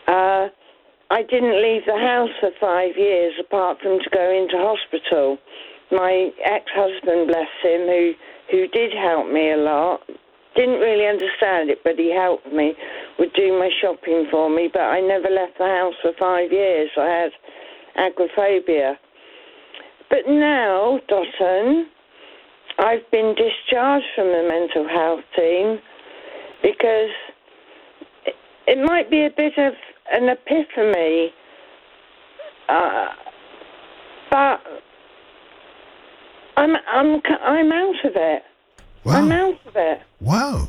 I didn't leave the house for 5 years, apart from to go into hospital. My ex-husband, bless him, who did help me a lot, didn't really understand it, but he helped me, would do my shopping for me, but I never left the house for 5 years. I had agoraphobia. But now, Dotun, I've been discharged from the mental health team because it might be a bit of an epiphany, but I'm out of it. Wow. I'm out of it. Wow.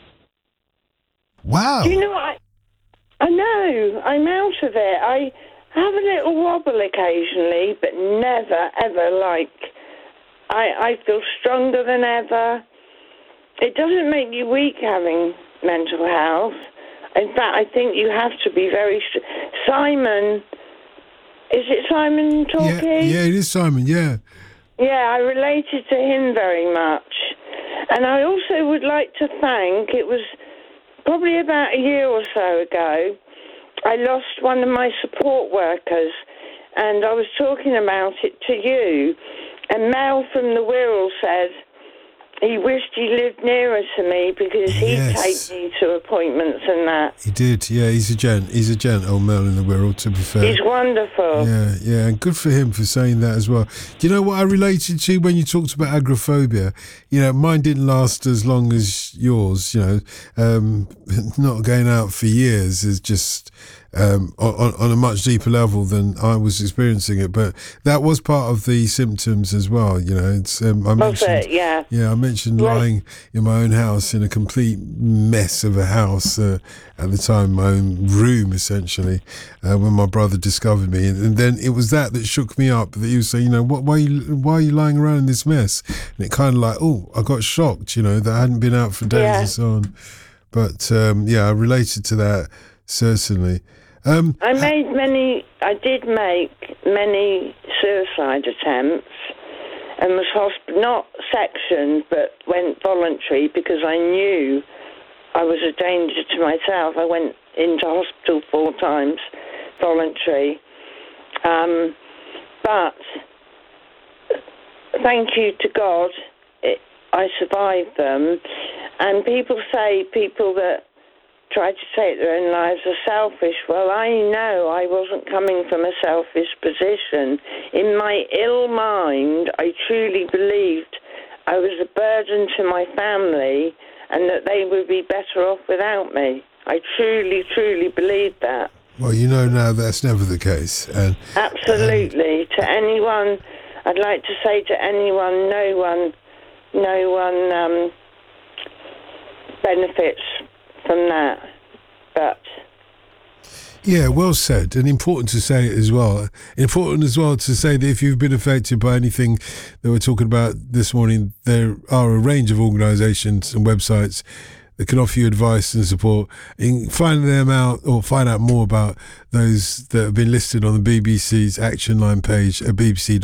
Wow. Do you know what? I know. I'm out of it. I have a little wobble occasionally, but never, ever like... I feel stronger than ever. It doesn't make you weak having mental health. In fact, I think you have to be very... Simon... Is it Simon talking? Yeah, it is Simon, yeah. Yeah, I related to him very much. And I also would like to thank, it was probably about a year or so ago, I lost one of my support workers, and I was talking about it to you, and Mel from the Wirral said he wished he lived nearer to me because he'd take me to appointments and that. He did, yeah, he's a gent, old Mel in the Wirral, to be fair. He's wonderful. Yeah, and good for him for saying that as well. Do you know what I related to when you talked about agoraphobia? You know, mine didn't last as long as yours, you know. Not going out for years is just... on a much deeper level than I was experiencing it, but that was part of the symptoms as well. You know, it's I mentioned, I mentioned lying in my own house in a complete mess of a house at the time, my own room essentially, when my brother discovered me, and then it was that shook me up. That he was saying, you know, why are you lying around in this mess? And it kind of like, I got shocked, you know, that I hadn't been out for days and so on. But I related to that certainly. I did make many suicide attempts and was not sectioned, but went voluntary because I knew I was a danger to myself. I went into hospital 4 times voluntary. But thank you to God, I survived them. And people say people that try to take their own lives are selfish. Well, I know I wasn't coming from a selfish position. In my ill mind, I truly believed I was a burden to my family and that they would be better off without me. I truly, truly believed that. Well, you know now that's never the case. Absolutely. To anyone, I'd like to say to anyone, no one benefits from that, but yeah, well said, and important to say it as well. Important as well to say that if you've been affected by anything that we're talking about this morning, there are a range of organisations and websites that can offer you advice and support. And find them out or find out more about those that have been listed on the BBC's Action Line page at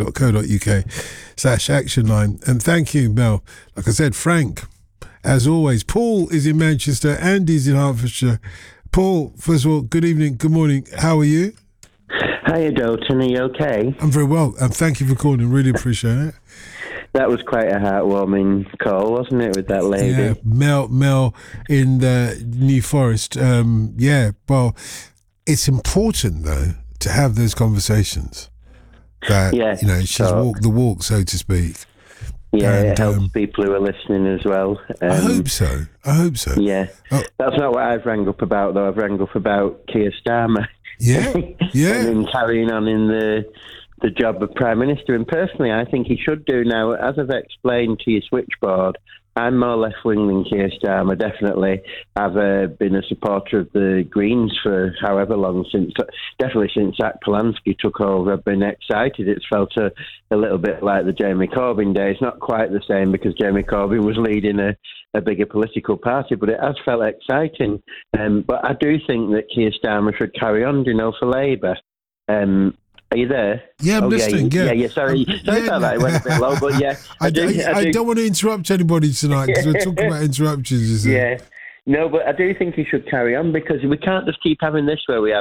bbc.co.uk/Action Line. And thank you, Mel. Like I said, Frank. As always, Paul is in Manchester, Andy's in Hertfordshire. Paul, first of all, good evening, good morning. How are you? Hiya, Dalton. Are you okay? I'm very well, and thank you for calling. Really appreciate it. That was quite a heartwarming call, wasn't it, with that lady? Yeah, Mel in the New Forest. Well, it's important, though, to have those conversations. That, you know, she's walked the walk, so to speak. Yeah, and it helps people who are listening as well. I hope so. Yeah. That's not what I've rang up about, though. I've rang up about Keir Starmer. Yeah. And him carrying on in the job of Prime Minister. And personally, I think he should do now. As I've explained to your switchboard, I'm more left-wing than Keir Starmer, definitely. I've been a supporter of the Greens for however long, definitely since Zach Polanski took over. I've been excited. It's felt a little bit like the Jeremy Corbyn days. Not quite the same because Jeremy Corbyn was leading a bigger political party, but it has felt exciting. But I do think that Keir Starmer should carry on, for Labour. Are you there? Yeah, I'm listening. Yeah. Sorry about that. It went a bit low, but yeah. I don't want to interrupt anybody tonight because we're talking about interruptions. Yeah. No, but I do think he should carry on because we can't just keep having this where we have